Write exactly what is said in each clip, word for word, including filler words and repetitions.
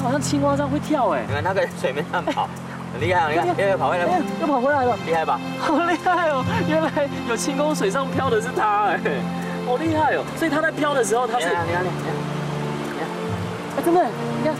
好像青蛙这样会跳哎。 你看它在水面上跑，很厉害，你看又跑回来了， 又跑回来了， 厉害吧？ 好厉害哦！原来有轻功水上漂的是它哎，好厉害哦！所以它在漂的时候，它是， 你看，你看，你看， 哎，真的，你看。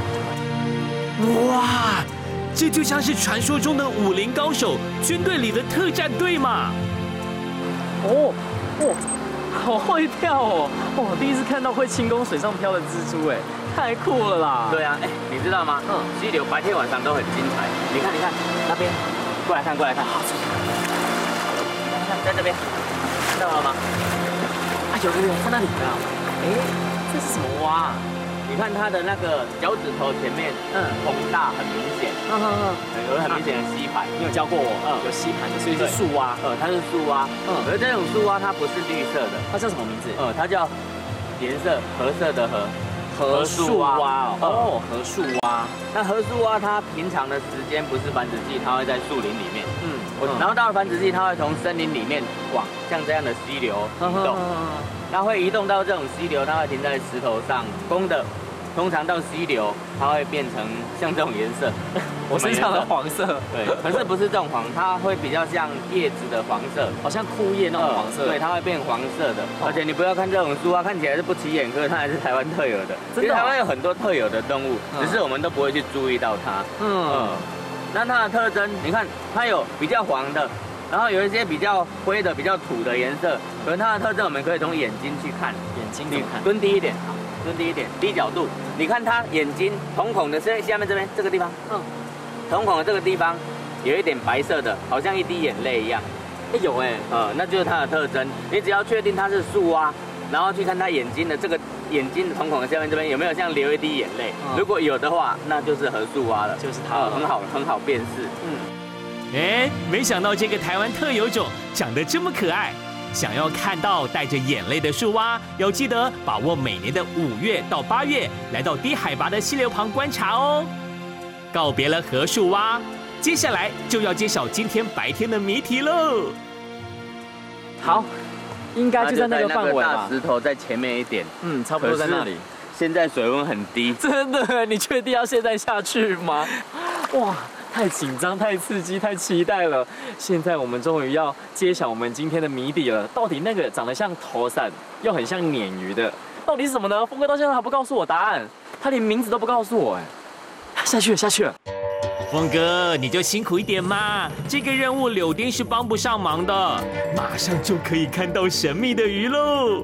哇，这就像是传说中的武林高手，军队里的特战队嘛！ 哦，哦，好会跳哦！哦，第一次看到会轻功水上漂的蜘蛛，哎，太酷了啦！ 对啊，哎，你知道吗？嗯，溪流白天晚上都很精彩。你看，你看那边，过来看，过来看，好，看，在这边，看到了吗？ 啊，有有有，在那里。哎，这是什么蛙？ 你看它的那个脚趾头前面，嗯，膨大很明显，嗯嗯嗯，有很明显的吸盘。 你有教过我，嗯，有吸盘的，所以是树蛙， 呃，它是树蛙，嗯，而这种树蛙它不是绿色的， 它叫什么名字？ 呃，它叫颜色褐色的褐， 褐树蛙哦，褐树蛙。 那褐树蛙它平常的时间不是繁殖季，它会在树林里面，嗯，然后到了繁殖季，它会从森林里面往像这样的溪流移动。 它会移动到这种溪流，它会停在石头上。公的通常到溪流，它会变成像这种颜色。 我身上的黄色， 对，可是不是这种黄，它会比较像叶子的黄色， 好像枯叶那种黄色。 对，它会变黄色的。而且你不要看这种树啊，看起来是不起眼，可是它还是台湾特有的。其实台湾有很多特有的动物，只是我们都不会去注意到它。嗯，那它的特征，你看它有比较黄的。 然后有一些比较灰的、比较土的颜色，可是它的特征我们可以从眼睛去看。 眼睛怎么看？ 蹲低一点，蹲低一点，低角度。你看它眼睛瞳孔的下面这边这个地方，嗯，瞳孔的这个地方有一点白色的，好像一滴眼泪一样。 哎，有哎， 呃，那就是它的特征。你只要确定它是树蛙，然后去看它眼睛的这个眼睛的瞳孔的下面这边有没有像流一滴眼泪，如果有的话，那就是褐树蛙了， 就是它， 很好，很好辨识。嗯。 哎，没想到这个台湾特有种长得这么可爱。想要看到带着眼泪的树蛙，要记得把握每年的五月到八月，来到低海拔的溪流旁观察哦。告别了河树蛙，接下来就要揭晓今天白天的谜题喽。 好，应该就在那个范围吧。 大石头在前面一点， 嗯，差不多在那里。 现在水温很低， 真的？你确定要现在下去吗？哇！ 太紧张、太刺激、太期待了！现在我们终于要揭晓我们今天的谜底了。到底那个长得像头伞又很像鲶鱼的，到底是什么呢？峰哥到现在还不告诉我答案，他连名字都不告诉我。哎，下去了，下去了。 峰哥，你就辛苦一点嘛，这个任务柳丁是帮不上忙的。马上就可以看到神秘的鱼喽。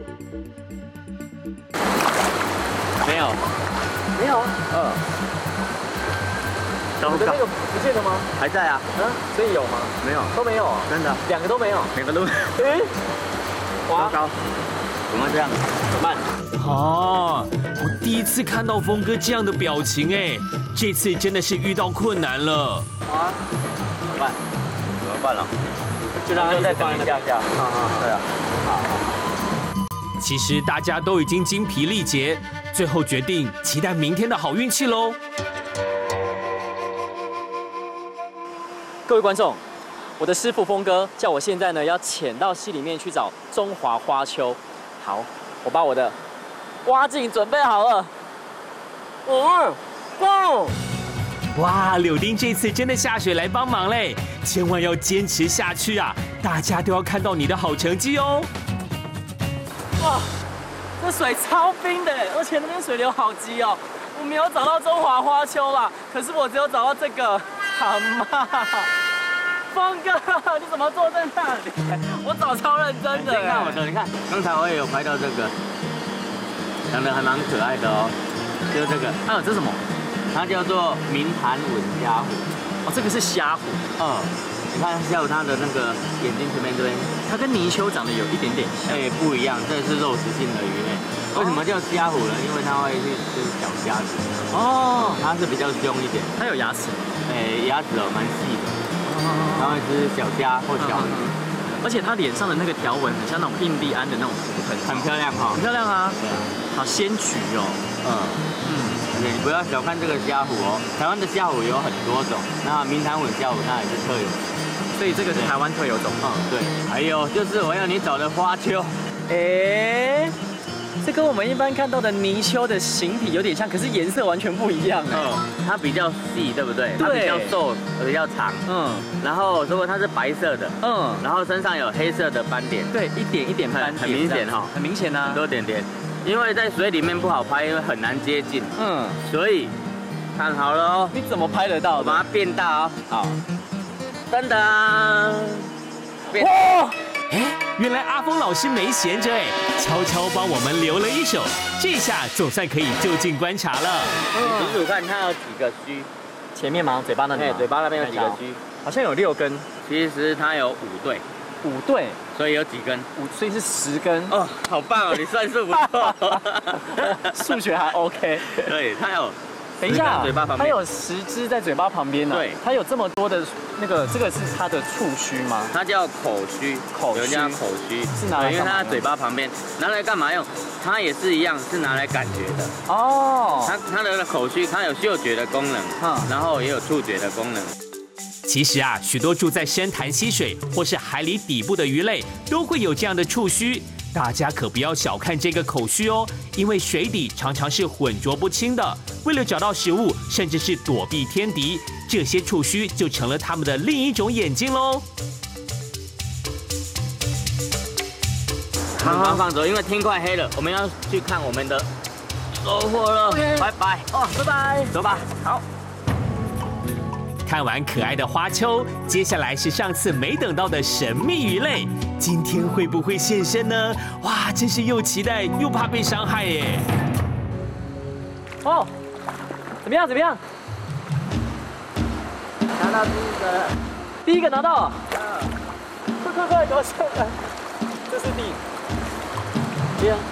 没有， 没有啊。嗯。 我的那个不见了吗？ 还在啊。 嗯，所以有吗？ 没有， 都没有啊。 真的， 两个都没有， 两个都没有。 哎， 哇，高，怎么这样？怎么办？ 哦，我第一次看到峰哥这样的表情，哎，这次真的是遇到困难了。 啊，怎么办？怎么办了？就让他再等一下下。啊啊，对啊。好。 其实大家都已经精疲力竭，最后决定期待明天的好运气喽。 各位观众，我的师傅峰哥叫我现在呢要潜到溪里面去找中华花逡。好，我把我的蛙镜准备好了。五、Go！ 哇，柳丁这次真的下水来帮忙嘞，千万要坚持下去啊！大家都要看到你的好成绩哦。 哇，这水超冰的，而且那边水流好急哦。我没有找到中华花逡啦，可是我只有找到这个。 好嘛，峰哥，你怎么坐在那里？我找超认真的。 你看我的，你看，刚才我也有拍到这个，长得还蛮可爱的哦，就是这个。 还有这是什么？ 它叫做明潭吻虾虎。 哦，这个是虾虎。 嗯，你看还有它的那个眼睛前面这边， 它跟泥鳅长得有一点点像。 哎，不一样，这是肉食性的鱼类。为什么叫虾虎呢？因为它会去吃小虾子。哦，它是比较凶一点。 它有牙齿吗？ 诶，牙齿哦，蛮细的，它会吃小虾或小鱼， 而且它脸上的那个条纹很像那种印第安的那种图腾， 很漂亮哈， 很漂亮啊， 对啊， 好鲜橘哦， 嗯嗯，你不要小看这个虾虎哦，台湾的虾虎有很多种，那明潭吻虾虎它也是特有的， 所以这个是台湾特有种， 嗯对，还有就是我要你找的花逡， 哎， 这跟我们一般看到的泥鳅的形体有点像，可是颜色完全不一样哎。 嗯，它比较细，对不对？ 对， 它比较瘦，比较长。嗯，然后如果它是白色的，嗯，然后身上有黑色的斑点， 对，一点一点斑点， 很明显哈， 很明显啊， 很多点点。因为在水里面不好拍，因为很难接近。嗯，所以看好了哦。 你怎么拍得到？ 我把它变大哦。好，噔噔。 哇！哎，原来阿峰老师没闲着哎，悄悄帮我们留了一手，这下总算可以就近观察了。 数数看它有几个须？ 前面吗？嘴巴那里？ 对，嘴巴那边有几个须？ 好像有六根。 其实它有五对。 五对， 所以有几根？ 五，所以是十根。 哦，好棒哦，你算数不错。 数学还 OK。 对，它有。 等一下， 嘴巴旁边它有十只在嘴巴旁边呢。 对， 它有这么多的那个，这个是它的触须吗？ 它叫口须， 口须， 有叫口须， 是拿来因为它在嘴巴旁边，拿来干嘛用？它也是一样，是拿来感觉的。 哦。 它它的口须，它有嗅觉的功能，嗯，然后也有触觉的功能。 其实啊，许多住在深潭溪水或是海里底部的鱼类都会有这样的触须。大家可不要小看这个口须哦，因为水底常常是浑浊不清的。为了找到食物，甚至是躲避天敌，这些触须就成了它们的另一种眼睛喽。 慢慢放走，因为天快黑了，我们要去看我们的收获了。 Okay. 拜拜哦，拜拜， 走吧。好。 看完可爱的花丘，接下来是上次没等到的神秘鱼类，今天会不会现身呢？哇，真是又期待又怕被伤害耶！ 哦，怎么样？怎么样？ 拿到第一个， 第一个拿到。快快快，给我上来！这是第，对啊。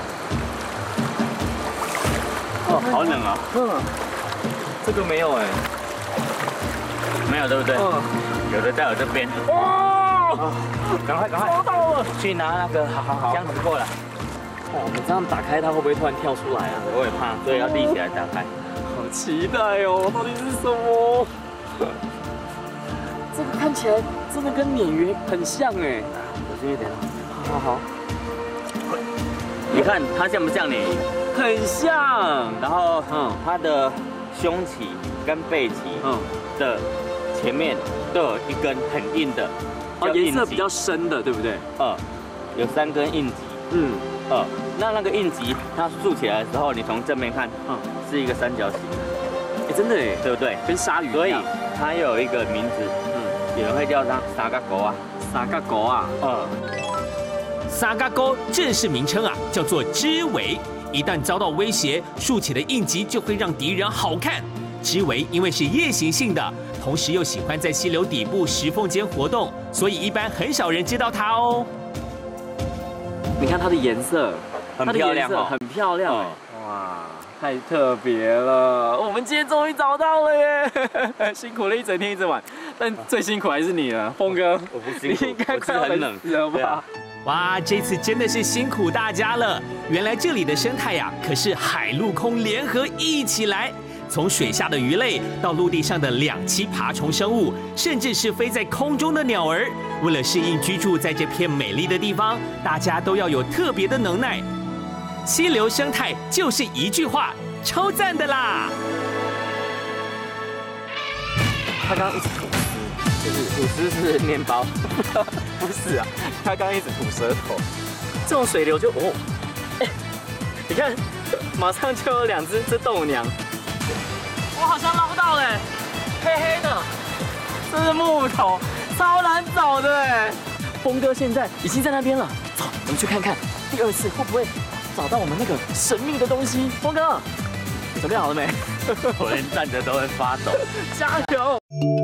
哦，好冷啊。 嗯，这个没有哎。 没有对不对？嗯，有的在我这边。哇！赶快赶快！ 抓到了！ 去拿那个好好好箱子过来。 哦，我们这样打开它会不会突然跳出来啊？ 我也怕，所以要立起来打开。 好期待哦，到底是什么？这个看起来真的跟鲶鱼很像哎。 小心一点。 好好好。 你看它像不像鲶鱼？ 很像。 然后嗯，它的胸鳍跟背鳍嗯的。前面都有一根很硬的， 哦，颜色比较深的，对不对？ 呃，有三根印棘，嗯，呃，那那个印棘它竖起来的时候，你从正面看，嗯，是一个三角形， 哎，真的哎， 对不对？ 跟鲨鱼一样， 所以它又有一个名字，嗯，有人会叫它沙嘎狗啊， 沙嘎狗啊， 呃，沙嘎狗正式名称啊叫做织尾，一旦遭到威胁，竖起的印棘就会让敌人好看。织尾因为是夜行性的，同时又喜欢在溪流底部石缝间活动，所以一般很少人知道它哦。 你看它的颜色， 很漂亮哦， 很漂亮，哇，太特别了！我们今天终于找到了耶，辛苦了一整天一整晚，但最辛苦还是你了，峰哥。 我不辛苦， 你应该快很冷了吧？ 哇，这次真的是辛苦大家了！原来这里的生态呀，可是海陆空联合一起来。从水下的鱼类到陆地上的两栖爬虫生物，甚至是飞在空中的鸟儿，为了适应居住在这片美丽的地方，大家都要有特别的能耐。溪流生态就是一句话，超赞的啦！ 他刚刚一直吐司， 就是吐司是面包， 不是啊，他刚刚一直吐舌头。这种水流就哦，哎，你看，马上就有两只这豆娘。我好像捞到嘞，黑黑的，这是木头，超难找的哎。峰哥现在已经在那边了，走，我们去看看第二次会不会找到我们那个神秘的东西。峰哥，准备好了没？ 我连站着都会发抖， 加油！